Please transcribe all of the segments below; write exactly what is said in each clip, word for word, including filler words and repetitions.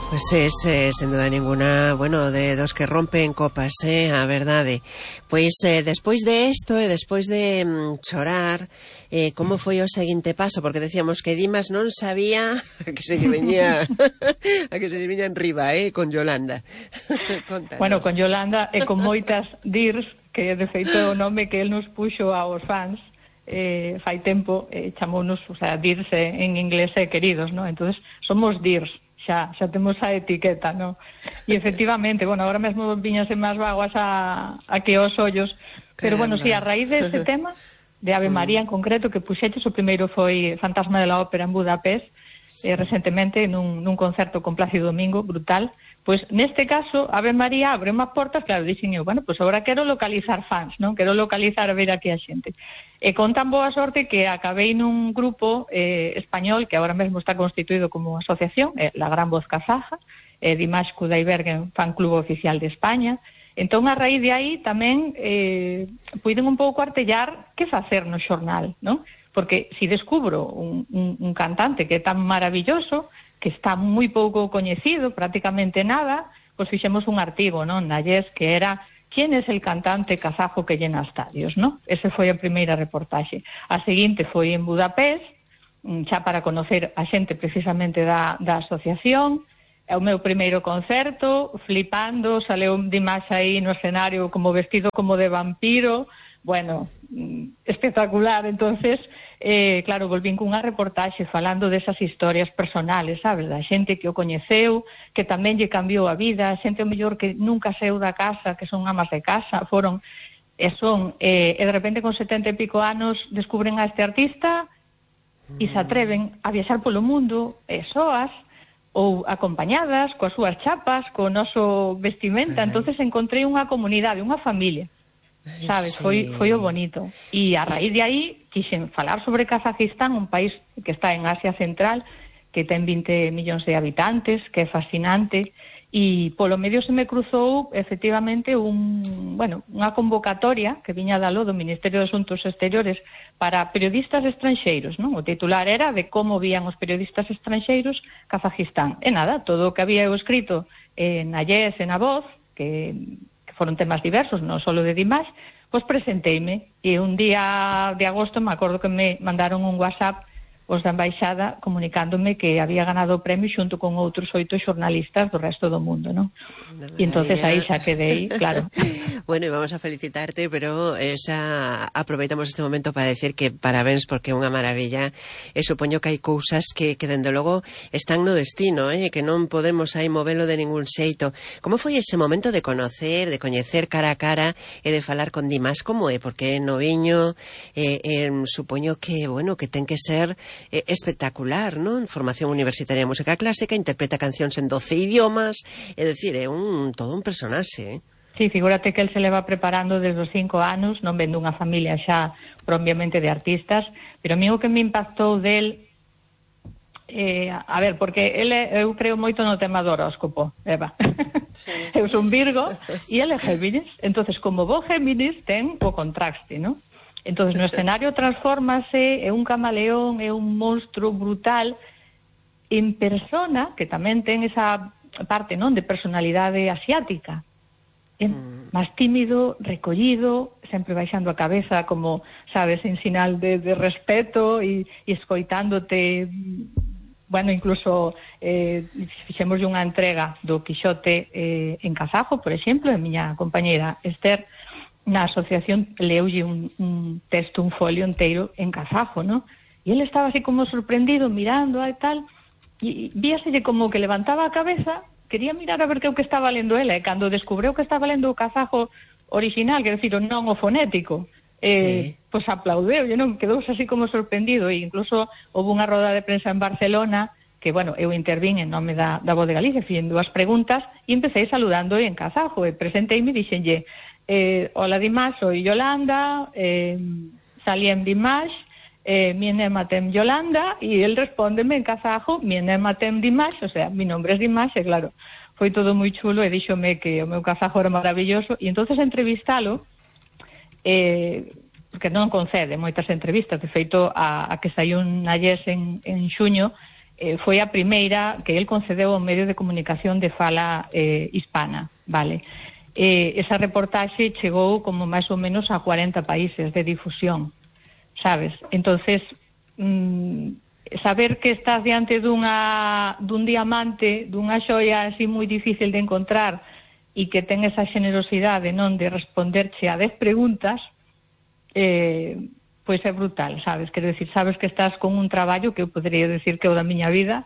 Pues es, eh, sen duda ninguna, bueno, de dos que rompen copas, eh, a verdade. Pois, eh, despois de isto e despois de mm, chorar, eh, como foi o seguinte paso? Porque decíamos que Dimas non sabía a que se lle veñía a que se lle veña en riba, eh, con Yolanda. Contanos. Bueno, con Yolanda e con moitas dirs, que de feito o nome que el nos puxo aos fans, eh, fai tempo, eh, chamounos, o sea, dirs en inglés e queridos, ¿no? Entonces, somos dirs. Xa, xa temos a etiqueta, ¿no? E efectivamente, bueno, agora mesmo viñase máis vaguas a, a que os ollos, pero Caramba. bueno, si, sí, a raíz deste tema de Ave María en concreto, que puxeches, o primeiro foi Fantasma de la Ópera en Budapest, sí. eh, recentemente nun, nun concerto con Plácido Domingo, brutal. Pois neste caso, Ave María abre unhas portas, claro, dixen eu, bueno, pois agora quero localizar fans, non? Quero localizar a ver aquí a xente. E con tan boa sorte que acabei nun grupo eh, español que agora mesmo está constituído como asociación, eh, La Gran Voz Kazaja, eh, Dimash Kudaibergen, fan club oficial de España. Entón, a raíz de aí tamén eh, puiden un pouco artellar que facer no xornal, non? Porque si descubro un, un, un cantante que é tan maravilloso, que está moi pouco coñecido, prácticamente nada, pois fixemos un artigo, non, na Yes, que era ¿quién es el cantante kazajo que llena estadios, non? Ese foi a primeira reportaxe. A seguinte foi en Budapest, xa para conocer a xente precisamente da, da asociación. É o meu primeiro concerto, flipando, saleu Dimash aí no escenario como vestido como de vampiro, bueno, espectacular. Entonces, eh, claro, volvín cunha reportaxe falando desas historias personales, sabes, da xente que o coñeceu, que tamén lle cambiou a vida, xente o mellor que nunca saiu da casa, que son amas de casa, foron e son, eh, e de repente con setenta e pico anos descubren a este artista e se atreven a viaxar polo mundo, e soas, ou acompañadas, coas súas chapas, co noso vestimenta. Entonces encontrei unha comunidade, unha familia, sabes, sí. foi, foi o bonito. E a raíz de aí quixen falar sobre Kazajistán, un país que está en Asia Central, que ten vinte millóns de habitantes, que é fascinante, e polo medio se me cruzou efectivamente un, bueno, unha convocatoria que viña dalo do Ministerio de Asuntos Exteriores para periodistas estranxeiros, non? O titular era de como vían os periodistas estranxeiros Kazajistán. E nada, todo o que había eu escrito eh, na Yes e na Voz, que, que foron temas diversos, non só de Dimash, pois presenteime, e un día de agosto me acordo que me mandaron un WhatsApp os da embaixada comunicándome que había ganado o premio xunto con outros oito xornalistas do resto do mundo, non? E entonces aí xa quedei, claro. Bueno, e vamos a felicitarte, pero esa aproveitamos este momento para decir que parabéns porque é unha maravilla, e supoño que hai cousas que, que dende logo están no destino, eh? Que non podemos aí movelo de ningún xeito. Como foi ese momento de conocer, de coñecer cara a cara e de falar con Dimash? Como é? Porque é noviño, eh, eh, supoño que, bueno, que ten que ser Eh, espectacular, non? Formación universitaria de música clásica, interpreta cancións en doce idiomas, é dicir, é un todo un personaxe, eh? Sí, figúrate que el se leva preparando desde os cinco anos, non vendo unha familia xa propiamente de artistas, pero a mí o que me impactou del eh, a ver, porque ele, eu creo moito no tema do horóscopo, Eva. Sí. Eu son Virgo e ele é Géminis, entonces como bo Géminis ten o contraste, non? Entonces, no escenario transfórmase, é un camaleón, é un monstro brutal, en persona, que tamén ten esa parte, non, de personalidade asiática. É mm. máis tímido, recollido, sempre baixando a cabeza, como, sabes, en sinal de, de respeto, e, e escoitándote, bueno, incluso eh, fixemos unha entrega do Quixote eh, en kazajo, por exemplo, a miña compañeira Esther, na asociación leulle un, un texto, un folio inteiro en kazajo, ¿no? E ele estaba así como sorprendido, mirando e tal, e víaselle como que levantaba a cabeza, quería mirar a ver que o que estaba lendo ela, e cando descubreu que estaba lendo o kazajo original, que decir, o non o fonético, eh, sí. Pois aplaudeu, e non, quedou así como sorprendido, e incluso houve unha roda de prensa en Barcelona, que, bueno, eu intervín en nome da, da Voz de Galicia, fixen dúas preguntas, e empecé saludando en kazajo, e presenteime e dixenlle, Eh, hola Dimash, soy Yolanda, eh, salí en Dimash, eh, mi enema tem Yolanda, y él respóndeme en kazajo, mi enema tem Dimash, o sea, mi nombre es Dimash, e claro, foi todo moi chulo, e díxome que o meu kazajo era maravilloso, e entonces entrevistalo, eh, porque non concede moitas entrevistas, de feito, a, a que saiu na Yes en, en xuño, eh, foi a primeira que el concedeu ao medio de comunicación de fala eh, hispana, vale? Eh, esa reportaxe chegou como máis ou menos a cuarenta países de difusión, sabes? Entonces, mmm, saber que estás diante dunha, dun diamante, dunha xoia así moi difícil de encontrar e que ten esa generosidade, non, de responderche a dez preguntas, eh, pois é brutal, sabes? Quero decir, sabes que estás con un traballo que eu podería decir que é o da miña vida,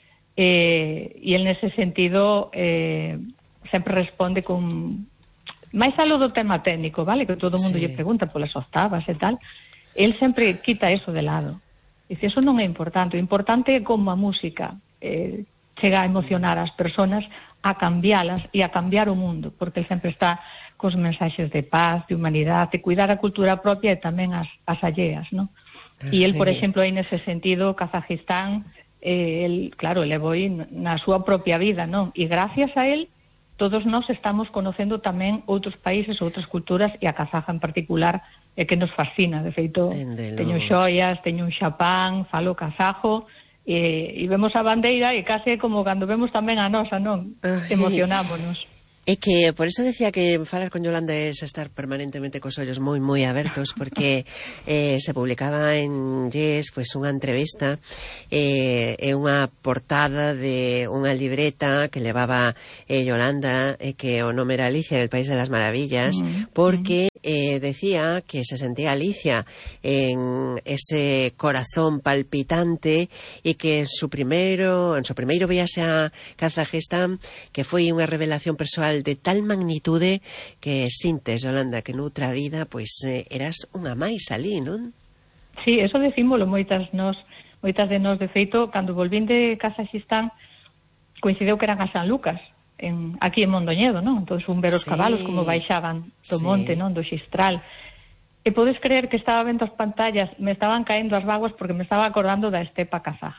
eh, e el nese sentido eh, sempre responde con máis algo do tema técnico, vale? Que todo o mundo sí. lle pregunta polas octavas e tal. El sempre quita eso de lado. Dice, eso non é importante. O importante é como a música eh, chega a emocionar as persoas, a cambialas e a cambiar o mundo, porque el sempre está cos mensaxes de paz, de humanidade, de cuidar a cultura propia e tamén as, as alleas, non? E el, por exemplo, aí nese sentido, Kazajistán, eh, el, claro, levou na súa propia vida, non? E gracias a él, todos nós estamos conocendo tamén outros países, outras culturas, e a kazaja en particular é que nos fascina. De feito, Entendo. teño xoias, teño un xapán, falo kazajo, e, e vemos a bandeira e case como cando vemos tamén a nosa, non? Ay. Emocionámonos. É que, por eso decía que falar con Yolanda es estar permanentemente cos ollos moi, moi abertos, porque eh, se publicaba en Yes, pues, unha entrevista e eh, unha portada de unha libreta que levaba eh, Yolanda, eh, que o nome era Alicia en el País de las Maravillas, mm, porque eh, decía que se sentía Alicia en ese corazón palpitante e que en su primeiro, en su primeiro viaxe a Kazajistán, que foi unha revelación persoal de tal magnitude que sintes, Yolanda, que noutra vida pois eh, eras unha máis ali, non? Sí, eso decímolo moitas nos, moitas de nós. De feito, cando volvín de Kazajistán coincideu que eran a San Lucas, en, aquí en Mondoñedo, non? Entón un ver os sí. cabalos como baixaban do sí. monte, non? Do Xistral. E podes creer que estaba vendo as pantallas, me estaban caendo as vaguas porque me estaba acordando da estepa kazaja.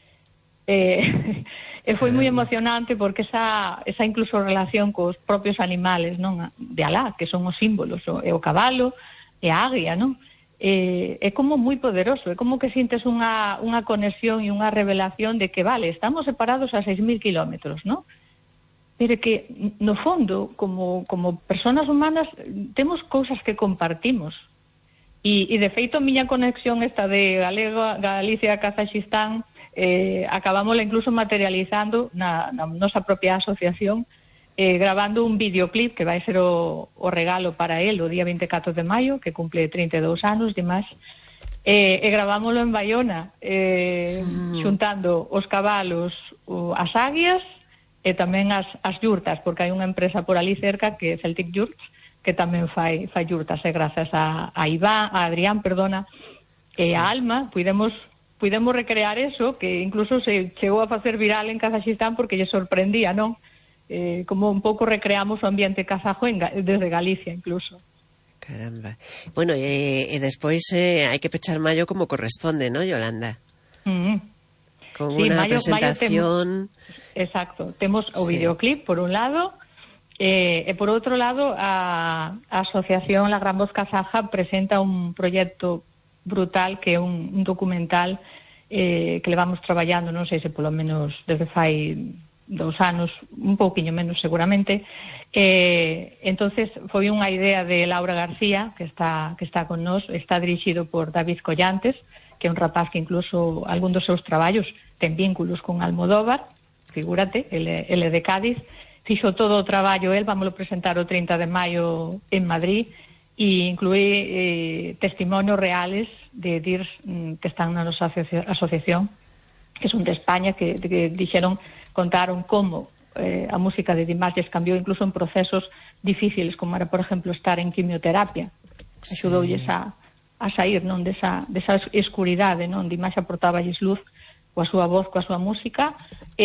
Eh, e foi moi emocionante porque esa, esa incluso relación cos propios animales, non, de Alá, que son os símbolos, o, e o cabalo e a águia, non? Eh, é como moi poderoso, é como que sintes unha, unha conexión e unha revelación de que, vale, estamos separados a seis mil kilómetros, non? Pero que, no fondo, como, como personas humanas, temos cousas que compartimos. E, e de feito, a miña conexión esta de Galega, Galicia, Kazajistán, eh, acabámosla incluso materializando na, na nosa propia asociación, eh, grabando un videoclip que vai ser o, o regalo para él o día vinte e catro de maio, que cumple trinta e dous anos de máis, eh, e gravámoslo en Baiona, eh, mm. xuntando os cabalos, o, as águias e tamén as, as yurtas, porque hai unha empresa por ali cerca que é Celtic Yurts, que tamén fai, fai yurtas, e grazas a, a Iván, a Adrián, perdona, e sí. a Alma, puidemos Pudemos recrear eso, que incluso se chegou a facer viral en Kazajistán porque lle sorprendía, non? Eh, como un pouco recreamos o ambiente kazajo en, desde Galicia, incluso. Caramba. Bueno, e, e despois eh, hai que pechar maio como corresponde, ¿no, Yolanda? Mm. Con sí, unha mayo, presentación... Mayo temos, exacto. Temos o sí. videoclip, por un lado, eh, e por outro lado, a, a Asociación La Gran Voz Kazaja presenta un proxecto brutal, que é un, un documental eh, que levamos traballando, non sei se polo menos desde fai dous anos, un pouquiño menos seguramente. Eh, entonces foi unha idea de Laura García, que está que está con nós, está dirixido por David Collantes, que é un rapaz que incluso algún dos seus traballos ten vínculos con Almodóvar, figúrate, ele, ele de Cádiz, fixo todo o traballo el, vámoslo presentar o trinta de maio en Madrid, e inclúe eh, testimonios reales de D I R S mm, que están na nosa asocia asociación, que son de España, que, que dixeron, contaron como eh, a música de Dimas les cambiou incluso en procesos difíciles, como era, por exemplo, estar en quimioterapia. Sí. Axudoulles a, a sair, non, desa, desa escuridade, non? Dimas aportaballes luz coa súa voz, coa súa música,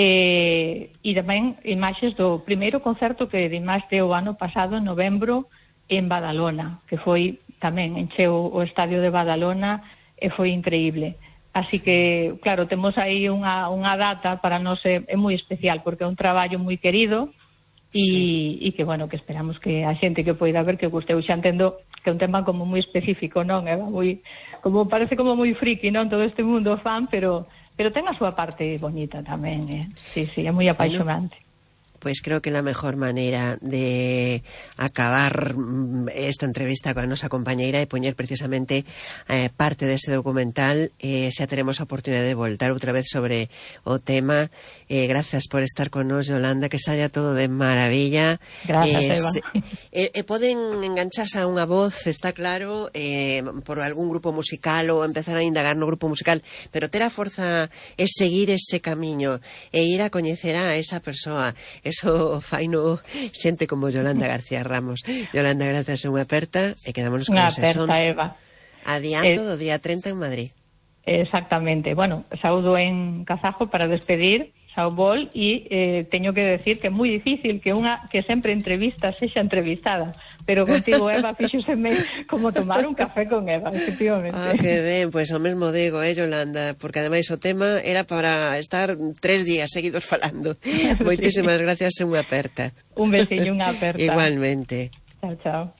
e, e tamén imaxes do primeiro concerto que Dimas deu o ano pasado, en novembro, en Badalona, que foi tamén encheu o estadio de Badalona e foi increíble. Así que, claro, temos aí unha, unha data para nós é, é moi especial, porque é un traballo moi querido e, sí. e que, bueno, que esperamos que a xente que poida ver que gusteu. Xa entendo que é un tema como moi específico, non? É moi, como, parece como moi friki, non? Todo este mundo fan, pero pero ten a súa parte bonita tamén, eh? Sí, sí, é moi apaixonante. Bueno, pues creo que la mejor manera de acabar esta entrevista con a nosa compañeira é poñer precisamente eh, parte deste documental. Eh, xa teremos a oportunidade de voltar outra vez sobre o tema. Eh, gracias por estar con nos, Yolanda, que saia todo de maravilla. Gracias, eh, Eva. Se, eh, eh, poden engancharse a unha voz, está claro, eh, por algún grupo musical ou empezar a indagar no grupo musical, pero ter a forza é seguir ese camiño e ir a coñecer a esa persoa. Eso faino xente como Yolanda García Ramos. Yolanda, gracias, unha aperta e quedámonos con ese son. Unha aperta, Eva. Adianto eh, do día treinta en Madrid. Exactamente. Bueno, saúdo en kazajo para despedir, Saubol, e eh, teño que decir que é moi difícil que unha que sempre entrevista sexa entrevistada, pero contigo, Eva, fíxoseme como tomar un café con Eva, efectivamente. Ah, que ben, pois pues, o mesmo digo, eh, Yolanda, porque ademais o tema era para estar tres días seguidos falando. Moitísimas sí. gracias e unha aperta. Un besiño, unha aperta. Igualmente. Chao, chao.